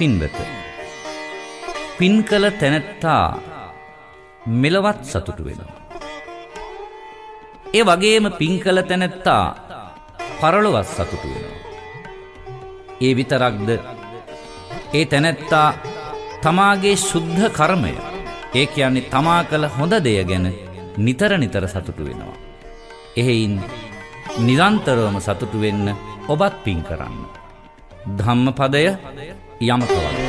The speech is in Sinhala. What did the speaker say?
පින්වත, පින් කළ තැනැත්තා මෙලවත් සතුටු වෙනවා. ඒ වගේම පින් කළ තැනැත්තා පරලොවත් සතුටු වෙනවා. ඒ විතරක්ද, ඒ තැනැත්තා තමාගේ ශුද්ධ කර්මය, ඒ කියන්නේ තමා කළ හොඳ දෙය ගැන නිතර නිතර සතුටු වෙනවා. එහෙයින් නිරන්තරවම සතුටු වෙන්න ඔබත් පින් කරන්න. ධම්මපදය යමක වගේ.